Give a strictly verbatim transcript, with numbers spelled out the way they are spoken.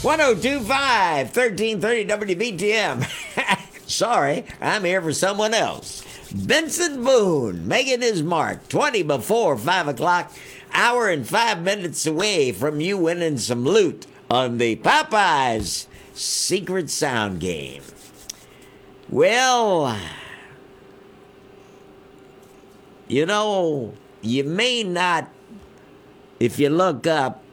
ten twenty-five, thirteen thirty W B T M. Sorry, I'm here for someone else. Benson Boone making his mark twenty before five o'clock, hour and five minutes away from you winning some loot on the Popeyes Secret Sound Game. Well, you know, you may not, if you look up,